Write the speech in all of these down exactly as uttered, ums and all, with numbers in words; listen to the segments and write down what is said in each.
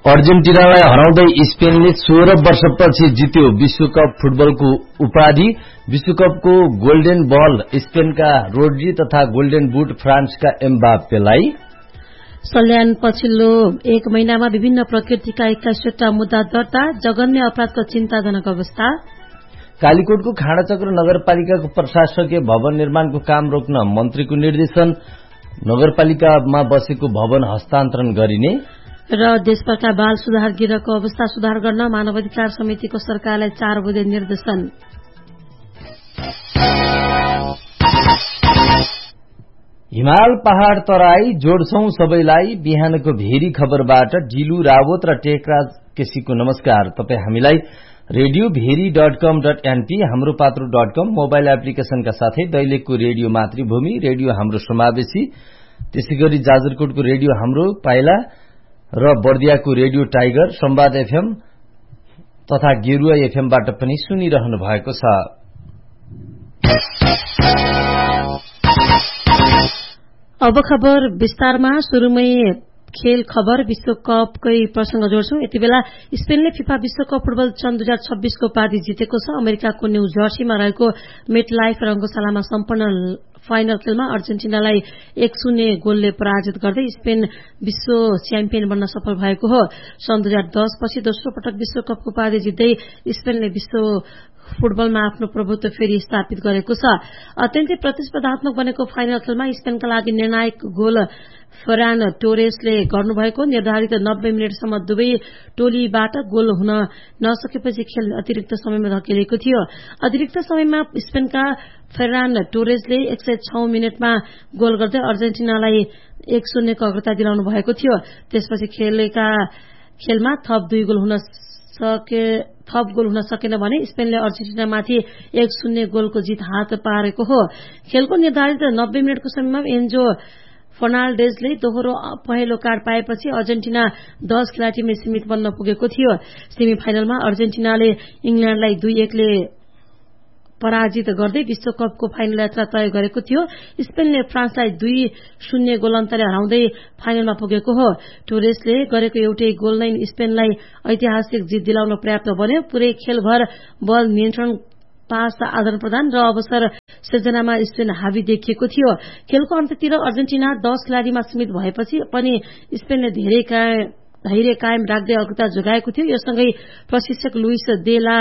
अर्जेन्टिनालाई हराउँदै स्पेनले सोह्र वर्षपछि जित्यो विश्वकप फुटबलको उपाधि। विश्वकपको गोल्डन बल स्पेनका रोड्री तथा गोल्डन बुट फ्रान्सका एम्बाप्पेलाई। सल्यान पछिल्लो एक महिनामा विभिन्न प्रकृतिका एक्काइसवटा मुद्दा दर्ता, जघन्य अपराधको चिन्ताजनक अवस्था। कालीकोटको खाडाचक्र नगरपालिकाको प्रशासकीय भवन निर्माणको काम रोक्न मन्त्रीको निर्देशन, नगरपालिकामा बसेको भवन हस्तान्तरण गरिने। र देशभरका बाल सुधार गृहको अवस्था सुधार गर्न मानवाधिकार समितिको सरकारलाई चार बुँदे निर्देशन। हिमाल पहाड़ तराई जोड्छौं सबैलाई। बिहानको भेरी खबरबाट ढिलु रावत र टेकराज केसीको नमस्कार। तपाई हामीलाई रेडियो भेरी डट कम डट एनपी, हाम्रो पात्रो डट कम मोबाइल एप्लिकेशनका साथै दैलेखको रेडियो मातृभूमि, रेडियो हाम्रो समावेशी, त्यसैगरी जाजरकोटको रेडियो हाम्रो पाइला र बर्दियाको रेडियो टाइगर, संवाद एफएम तथा गेरुवा एफएमबाट पनि सुनिरहनु भएको छ। अब खबर विस्तारमा। शुरूमै खेल खबर, विश्वकपकै प्रसंग जोड्छौं। यति बेला स्पेनले फिफा विश्वकप फुटबल सन् दुई हजार छब्बीसको उपाधि जितेको छ। अमेरिकाको न्यू जर्सीमा रहेको मेटलाइफ रंगशालामा सम्पन्न फाइनल खेलमा अर्जेन्टिनालाई एक शून्य गोलले पराजित गर्दै स्पेन विश्व च्याम्पियन बन्न सफल भएको हो। सन् दुई हजार दस पछि दोस्रो पटक विश्वकपको उपाधि जित्दै स्पेनले विश्व फुटबलमा आफ्नो प्रभुत्व फेरि स्थापित गरेको छ। अत्यन्तै प्रतिस्पर्धात्मक बनेको फाइनल खेलमा स्पेनका लागि निर्णायक गोल फरान टोरेसले गर्नुभएको। निर्धारित नब्बे मिनटसम्म दुवै टोलीबाट गोल हुन नसकेपछि खेल अतिरिक्त समयमा धकेलिएको थियो। अतिरिक्त समयमा स्पेनका फरान टोरेसले एक सय छ मिनटमा गोल गर्दै अर्जेन्टिनालाई एक शून्यको अग्रता दिलाउनु भएको थियो। त्यसपछि खेलेका खेलमा थप दुई गोल हुन सके थप गोल हुन सकेन भने स्पेनले अर्जेन्टिनामाथि एक शून्य गोलको जित हात पारेको हो। खेलको निर्धारित नब्बे मिनटको समयमा एन्जो फर्नान्डेजले दोहोरो पहेँलो कार्ड पाएपछि अर्जेन्टिना दश खेलाडीमै सीमित बन्न पुगेको थियो। सेमी फाइनलमा अर्जेन्टिनाले इंग्ल्याण्डलाई दुई एकले पराजित गर्दै विश्वकपको फाइनल यात्रा तय गरेको थियो। स्पेनले फ्रान्सलाई दुई शून्य गोल अन्तरले हराउँदै फाइनलमा पुगेको हो। टोरेसले गरेको एउटै गोल नै स्पेनलाई ऐतिहासिक जित दिलाउन पर्याप्त बन्यो। पुरै खेलभर बल नियन्त्रण, पास आदान प्रदान र अवसर सृजनामा स्पेन हावी देखिएको थियो। खेलको अन्त्यतिर अर्जेन्टिना दश खेलाड़ीमा सीमित भएपछि पनि स्पेनले धेरै धैर्य कायम राख्दै अग्रता जोगाएको थियो। यो सँगै प्रशिक्षक लुइस दे ला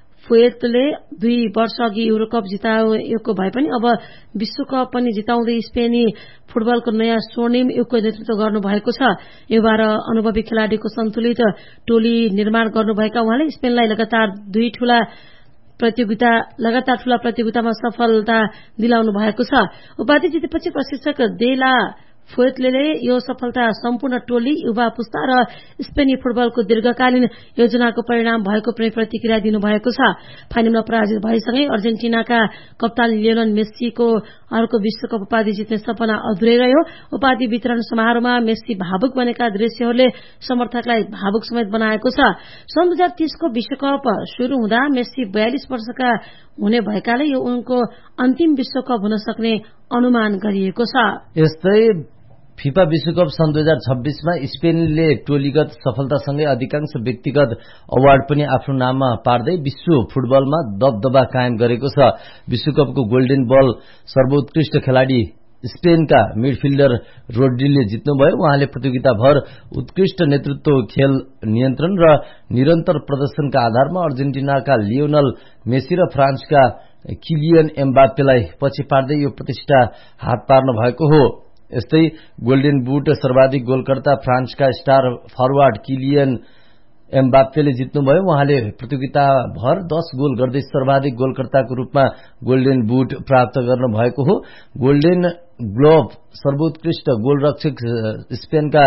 फुएतले दुई वर्ष अघि युरोकप जिताएको भए पनि अब विश्वकप पनि जिताउँदै स्पेनी फुटबलको नयाँ स्वर्णिम युगको नेतृत्व गर्नुभएको छ। युवा र अनुभवी खेलाड़ीको सन्तुलित टोली निर्माण गर्नुभएका उहाँले स्पेनलाई लगातार दुई ठूला प्रतियोगिता लगातार ठूला प्रतियोगितामा सफलता दिलाउनु भएको छ। उपाधि जितेपछि प्रशिक्षक देला फुएतले यो सफलता सम्पूर्ण टोली, युवा पुस्ता र स्पेनी फुटबलको दीर्घकालीन योजनाको परिणाम भएको पनि प्रतिक्रिया दिनुभएको छ। फाइनलमा पराजित भएसँगै अर्जेन्टिनाका कप्तान लियोनल मेस्सीको अर्को विश्वकप उपाधि जित्ने सपना अधुरै रह्यो। उपाधि वितरण समारोहमा मेस्सी भावुक बनेका दृश्यहरूले समर्थकलाई भावुक समेत बनाएको छ। सन् दुई हजार तीसको विश्वकप शुरू हुँदा मेस्सी बयालिस वर्षका हुने भएकाले यो उनको अन्तिम विश्वकप हुन सक्ने अनुमान गरिएको छ। यस्तै फिफा विश्वकप सन् दुई हजार छब्बीसमा स्पेनले टोलीगत सफलतासँगै अधिकांश व्यक्तिगत अवार्ड पनि आफ्नो नाममा पार्दै विश्व फुटबलमा दबदबा कायम गरेको छ। विश्वकपको गोल्डन बल सर्वोत्कृष्ट खेलाड़ी स्पेनका मिडफिल्डर रोड्रीले जित्नुभयो। उहाँले प्रतियोगिताभर उत्कृष्ट नेतृत्व, खेल नियन्त्रण र निरन्तर प्रदर्शनका आधारमा अर्जेन्टिनाका लियोनल मेसी र फ्रान्सका किलियन एम्बाप्पेलाई पछि पार्दै यो प्रतिष्ठा हात पार्नु भएको हो। यस्तै गोल्डन बुट सर्वाधिक गोलकर्ता फ्रान्सका स्टार फरवार्ड किलियन एम्बाप्पेले जित्नुभयो। उहाँले प्रतियोगिताभर दश गोल गर्दै सर्वाधिक गोलकर्ताको रूपमा गोल्डन बुट प्राप्त गर्नुभएको हो। गोल्डन ग्लोभ सर्वोत्कृष्ट गोलरक्षक स्पेनका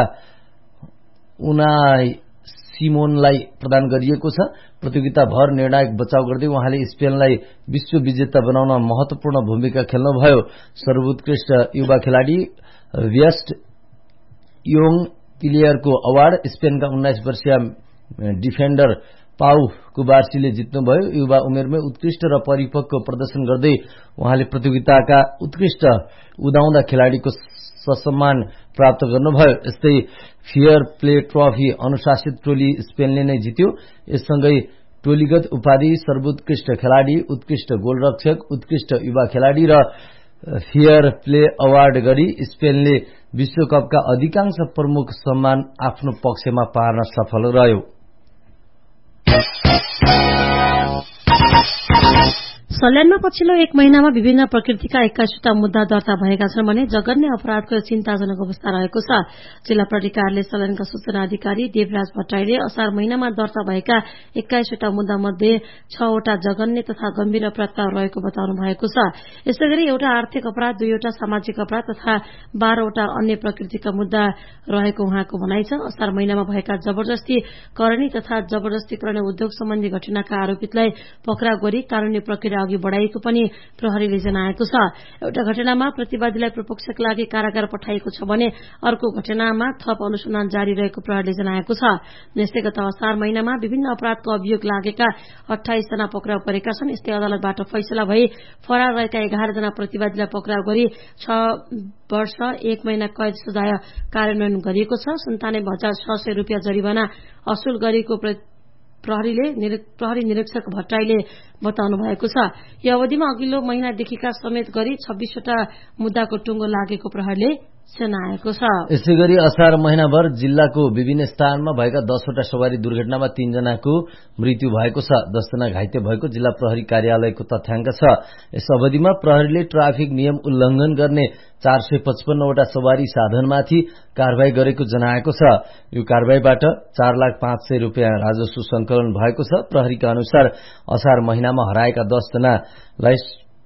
उनाई सिमोनलाई प्रदान गरिएको छ। प्रतियोगिताभर निर्णायक बचाव गर्दै उहाँले स्पेनलाई विश्व विजेता बनाउन महत्वपूर्ण भूमिका खेल्नुभयो। सर्वोत्कृष्ट युवा खेलाड़ी बेस्ट योङ प्लेयरको अवार्ड स्पेनका उन्नाइस वर्षीय डिफेन्डर पाउ कुबार्सीले जित्नुभयो। युवा उमेरमै उत्कृष्ट र परिपक्व प्रदर्शन गर्दै उहाँले प्रतियोगिताका उत्कृष्ट उदाउँदा खेलाड़ीको ससम्मान प्राप्त गर्नुभयो। यस्तै फेयर प्ले ट्रफी अनुशासित टोली स्पेनले नै जित्यो। यससँगै टोलीगत उपाधि सर्वोत्कृष्ट खेलाडी, उत्कृष्ट गोलरक्षक, उत्कृष्ट युवा खेलाडी र फेयर प्ले अवार्ड गरी स्पेनले विश्वकपका अधिकांश प्रमुख सम्मान आफ्नो पक्षमा पार्न सफल रह्यो। सल्यानमा पछिल्लो एक महिनामा विभिन्न प्रकृतिका एक्काइसवटा मुद्दा दर्ता भएका छन् भने जघन्य अपराधको चिन्ताजनक अवस्था रहेको छ। जिल्ला प्रहरी कार्यालय सल्यानका सूचना अधिकारी देवराज भट्टराईले असार महिनामा दर्ता भएका एक्काइसवटा मुद्दा मध्ये छवटा जघन्य तथा गम्भीर अपराधका रहेको बताउनु भएको छ। यसैगरी एउटा आर्थिक अपराध, दुईवटा सामाजिक अपराध तथा बाह्रवटा अन्य प्रकृतिका मुद्दा रहेको उहाँको भनाइ छ। असार महिनामा भएका जबरजस्ती करणी तथा जबरजस्ती गर्ने उद्योग सम्बन्धी घटनाका आरोपितलाई पक्राउ गरी कानूनी प्रक्रिया अघि बढ़ाइएको पनि प्रहरीले जनाएको छ। एउटा घटनामा प्रतिवादीलाई प्रपक्षका लागि कारागार पठाइएको छ भने अर्को घटनामा थप अनुसन्धान जारी रहेको प्रहरीले जनाएको छ। यस्तै गत असार महिनामा विभिन्न अपराधको अभियोग लागेका अठाइस जना पक्राउ परेका छन्। यस्तै अदालतबाट फैसला भई फरार रहेका एघार जना प्रतिवादीलाई पक्राउ गरी छ वर्ष एक महिना कैद सजाय कार्यान्वयन गरिएको छ। सन्तानब्बे हजार छ सय रूपियाँ जरिवाना असुल गरेको प्रहरीले प्रहरी निरीक्षक भट्टराईले बताउनु भएको छ। यो अवधिमा अघिल्लो महिनादेखिका समेत गरी छब्बीसवटा मुद्दाको टुङ्गो लागेको प्रहरीले जनाएको छ। यसै गरी असार महिनाभर जिल्लाको विभिन्न स्थानमा भएका दसवटा सवारी दुर्घटनामा तीनजनाको मृत्यु भएको छ। दसजना घाइते भएको जिल्ला प्रहरी कार्यालयको तथ्याङ्क छ। यस अवधिमा प्रहरीले ट्राफिक नियम उल्लंघन गर्ने चार सय पचपन्नवटा सवारी साधनमाथि कारवाही गरेको जनाएको छ। यो कारवाहीबाट चार लाख पाँच सय रूपियाँ राजस्व संकलन भएको छ। प्रहरीका अनुसार असार महिनामा हराएका दसजनालाई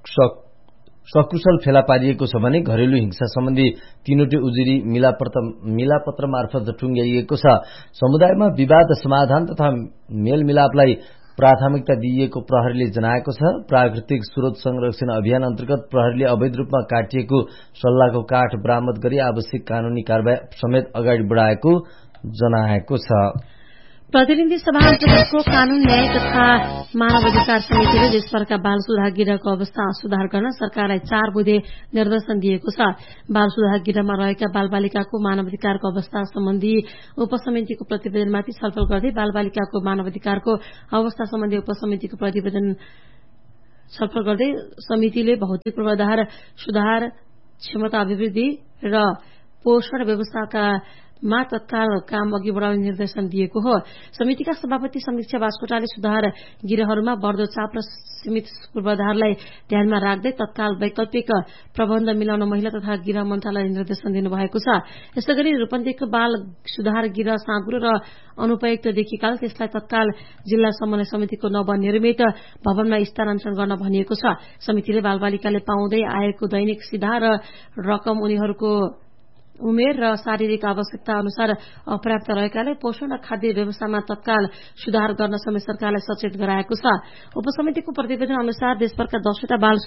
सकुशल फेला पारिएको छ भने घरेलु हिंसा सम्बन्धी तीनवटै उजुरी मिलापत्र मार्फत टुंग्याइएको छ। समुदायमा विवाद समाधान तथा मेलमिलापलाई प्राथमिकता दिइएको प्रहरीले जनाएको छ। प्राकृतिक स्रोत संरक्षण अभियान अन्तर्गत प्रहरीले अवैध रूपमा काटिएको सल्लाहको काठ बरामद गरी आवश्यक कानूनी कारबाही समेत अगाडि बढाएको जनाएको छ। प्रतिनिधि सभा अन्तर्गतको कानून न्याय तथा मानव अधिकार समितिले देशभरका बाल सुधार गृहको अवस्था सुधार गर्न सरकारलाई चार बुँदे निर्देशन दिएको छ। बाल सुधार गृहमा रहेका बालबालिकाको मानव अधिकारको अवस्था सम्बन्धी उपसमितिको प्रतिवेदनमाथि छलफल गर्दै बालबालिकाको मानव अधिकारको अवस्था सम्बन्धी उपसमितिको प्रतिवेदन छलफल गर्दै समितिले भौतिक पूर्वाधार सुधार, क्षमता अभिवृद्धि र पोषण व्यवस्थाका मा तत्काल काम अघि बढ़ाउने निर्देशन दिएको हो। समितिका सभापति समीक्षा बास्कोटाले सुधार गृहहरूमा बढ़दो चाप र सीमित पूर्वाधारलाई ध्यानमा राख्दै तत्काल वैकल्पिक प्रबन्ध मिलाउन महिला तथा गृह मन्त्रालयले निर्देशन दिनुभएको छ। यसैगरी रूपन्देहीको बाल सुधार गृह साँगुरो र अनुपयुक्त देखिकाल त्यसलाई तत्काल जिल्ला समन्वय समितिको नवनिर्मित भवनमा स्थानान्तरण गर्न भनिएको छ। समितिले बालबालिकाले पाउँदै आएको दैनिक सिधा र रकम उनीहरूको उमेर र शारीरिक आवश्यकता अनुसार अपर्याप्त रहेकाले पोषण र खाद्य व्यवस्थामा तत्काल सुधार गर्न समेत सरकारलाई सचेत गराएको छ। उपसमितिको प्रतिवेदन अनुसार देशभरका दसवटा बाल